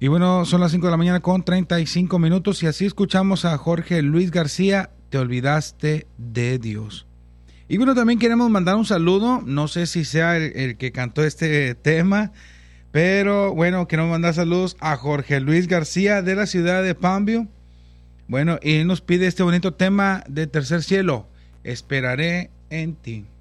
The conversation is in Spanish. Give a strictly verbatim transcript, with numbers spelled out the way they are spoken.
Y bueno, son las cinco de la mañana con treinta y cinco minutos y así escuchamos a Jorge Luis García, Te olvidaste de Dios. Y bueno, también queremos mandar un saludo, no sé si sea el, el que cantó este tema, pero bueno, queremos mandar saludos a Jorge Luis García de la ciudad de Palmview. Bueno, y él nos pide este bonito tema de Tercer Cielo, Esperaré en ti.